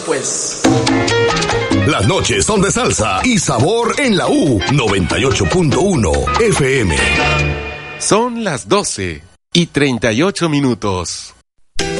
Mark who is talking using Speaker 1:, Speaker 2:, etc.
Speaker 1: Pues
Speaker 2: las noches son de salsa y sabor en la U 98.1 FM.
Speaker 3: Son las 12:38.